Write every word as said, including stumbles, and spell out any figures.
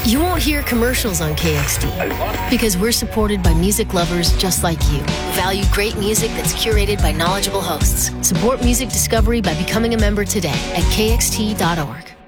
You won't hear commercials on K X D because we're supported by music lovers just like you who value great music that's curated by knowledgeable hosts. Support music discovery by becoming a member today at K X T dot org.